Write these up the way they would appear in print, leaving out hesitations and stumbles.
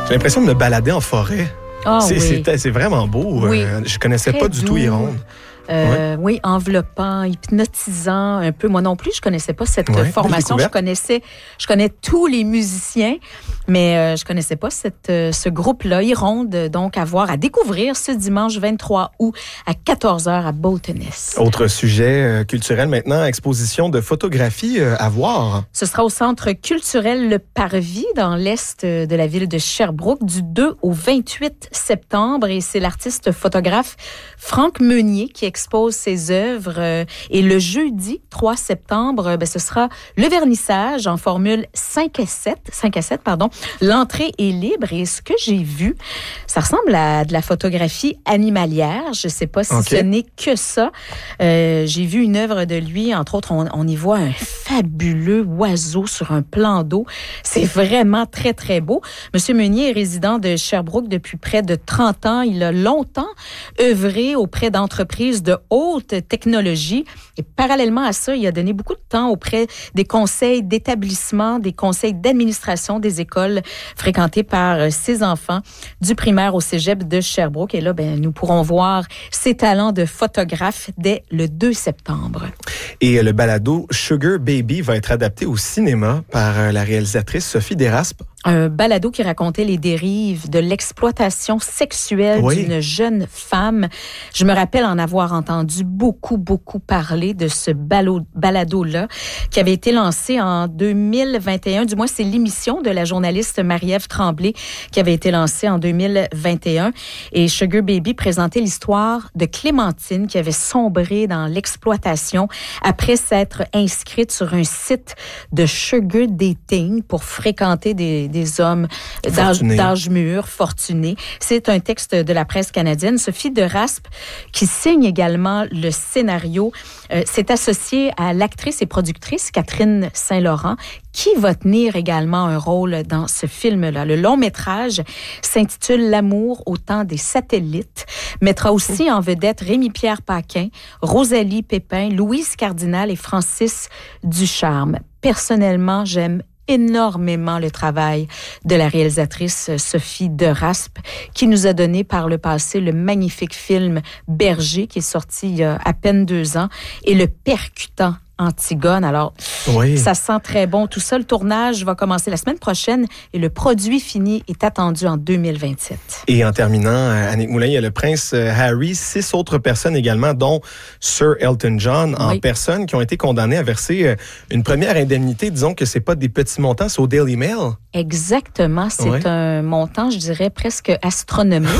J'ai l'impression de me balader en forêt. Ah, oui. C'est vraiment beau. Oui. Je connaissais Très pas du tout doux. Hironde. Oui, enveloppant, hypnotisant un peu. Moi non plus, je connaissais pas cette Ouais, formation. belle Je connais tous les musiciens, mais je connaissais pas ce groupe-là, Hironde, donc à découvrir ce dimanche 23 août à 14h à Boltoness. Autre sujet culturel maintenant, exposition de photographie à voir. Ce sera au Centre culturel Le Parvis, dans l'est de la ville de Sherbrooke, du 2 au 28 septembre. Et c'est l'artiste photographe Franck Meunier qui expose ses œuvres. Et le jeudi 3 septembre, ce sera le vernissage en formule 5 à 7. L'entrée est libre. Et ce que j'ai vu, ça ressemble à de la photographie animalière. Je ne sais pas si ce n'est que ça. J'ai vu une œuvre de lui. Entre autres, on y voit un fabuleux oiseau sur un plan d'eau. C'est vraiment très, très beau. Monsieur Meunier est résident de Sherbrooke depuis près de 30 ans. Il a longtemps œuvré auprès d'entreprises de haute technologie. Et parallèlement à ça, il a donné beaucoup de temps auprès des conseils d'établissement, des conseils d'administration des écoles fréquentées par ses enfants du primaire au cégep de Sherbrooke. Et là, nous pourrons voir ses talents de photographe dès le 2 septembre. Et le balado Sugar Baby va être adapté au cinéma par la réalisatrice Sophie Desraspes. Un balado qui racontait les dérives de l'exploitation sexuelle d'une jeune femme. Je me rappelle en avoir entendu beaucoup parler de ce balado-là qui avait été lancé en 2021. Du moins, c'est l'émission de la journaliste Marie-Ève Tremblay qui avait été lancée en 2021. Et Sugar Baby présentait l'histoire de Clémentine qui avait sombré dans l'exploitation après s'être inscrite sur un site de sugar dating pour fréquenter des hommes d'âge mûr, fortunés. C'est un texte de la presse canadienne. Sophie Desraspes, qui signe également le scénario, s'est associée à l'actrice et productrice Catherine Saint-Laurent, qui va tenir également un rôle dans ce film-là. Le long-métrage s'intitule L'amour au temps des satellites, mettra aussi en vedette Rémi-Pierre Paquin, Rosalie Pépin, Louise Cardinal et Francis Ducharme. Personnellement, j'aime énormément le travail de la réalisatrice Sophie Desraspes, qui nous a donné par le passé le magnifique film Berger, qui est sorti il y a à peine 2 ans, et le percutant Antigone. Alors, ça sent très bon. Tout ça, le tournage va commencer la semaine prochaine et le produit fini est attendu en 2027. Et en terminant, Annick Moulin, il y a le prince Harry, 6 autres personnes également, dont Sir Elton John, en personne, qui ont été condamnées à verser une première indemnité. Disons que c'est pas des petits montants, c'est au Daily Mail. Exactement. C'est un montant, je dirais, presque astronomique.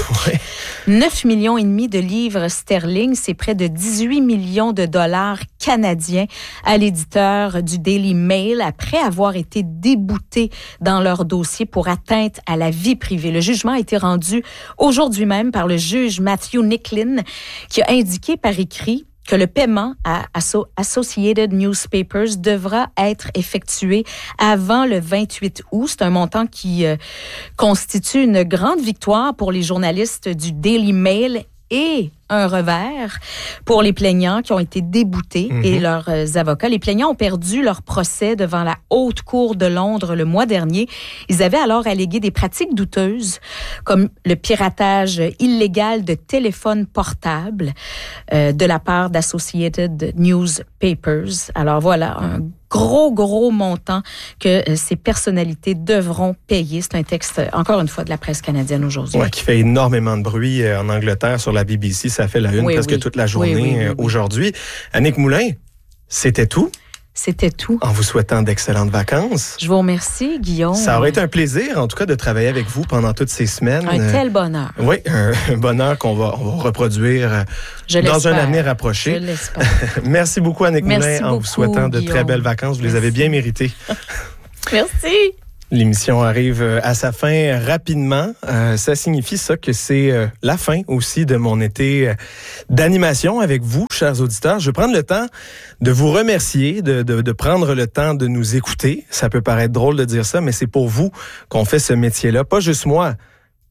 9,5 millions de livres sterling, c'est près de 18 millions de dollars canadiens à l'éditeur du Daily Mail après avoir été déboutés dans leur dossier pour atteinte à la vie privée. Le jugement a été rendu aujourd'hui même par le juge Matthew Nicklin, qui a indiqué par écrit que le paiement à Associated Newspapers devra être effectué avant le 28 août. C'est un montant qui constitue une grande victoire pour les journalistes du Daily Mail et un revers pour les plaignants qui ont été déboutés et leurs avocats. Les plaignants ont perdu leur procès devant la Haute Cour de Londres le mois dernier. Ils avaient alors allégué des pratiques douteuses comme le piratage illégal de téléphones portables de la part d'Associated Newspapers. Alors voilà, un gros montant que ces personnalités devront payer. C'est un texte, encore une fois, de la presse canadienne aujourd'hui. Qui fait énormément de bruit en Angleterre sur la BBC. Ça fait la une presque toute la journée aujourd'hui. Annick Moulin, c'était tout. C'était tout. En vous souhaitant d'excellentes vacances. Je vous remercie, Guillaume. Ça aurait été un plaisir, en tout cas, de travailler avec vous pendant toutes ces semaines. Un tel bonheur. Oui, un bonheur qu'on va reproduire dans un avenir rapproché. Je l'espère. Merci beaucoup, Annick Moulin, en vous souhaitant de très belles vacances. Vous les avez bien méritées. Merci. L'émission arrive à sa fin rapidement. Ça signifie ça que c'est la fin aussi de mon été d'animation avec vous, chers auditeurs. Je vais prendre le temps de vous remercier, de prendre le temps de nous écouter. Ça peut paraître drôle de dire ça, mais c'est pour vous qu'on fait ce métier-là. Pas juste moi.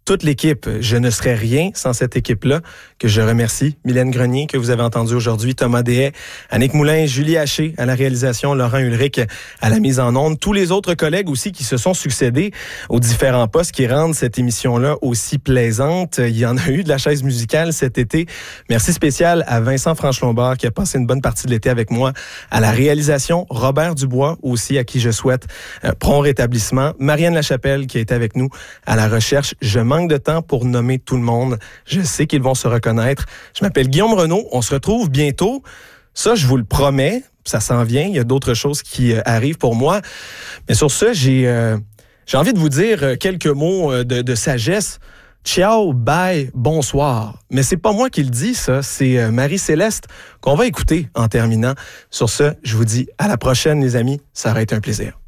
toute l'équipe. Je ne serais rien sans cette équipe-là que je remercie. Mylène Grenier, que vous avez entendu aujourd'hui, Thomas Dehaye, Annick Moulin, Julie Haché à la réalisation, Laurent Ulrich à la mise en onde. Tous les autres collègues aussi qui se sont succédés aux différents postes qui rendent cette émission-là aussi plaisante. Il y en a eu de la chaise musicale cet été. Merci spécial à Vincent Franche-Lombard qui a passé une bonne partie de l'été avec moi à la réalisation. Robert Dubois aussi, à qui je souhaite prompt rétablissement. Marianne Lachapelle qui a été avec nous à la recherche. Je manque de temps pour nommer tout le monde. Je sais qu'ils vont se reconnaître. Je m'appelle Guillaume Renaud. On se retrouve bientôt. Ça, je vous le promets. Ça s'en vient. Il y a d'autres choses qui arrivent pour moi. Mais sur ce, j'ai envie de vous dire quelques mots de sagesse. Ciao, bye, bonsoir. Mais c'est pas moi qui le dis, ça. C'est Marie-Céleste qu'on va écouter en terminant. Sur ce, je vous dis à la prochaine, les amis. Ça aurait été un plaisir.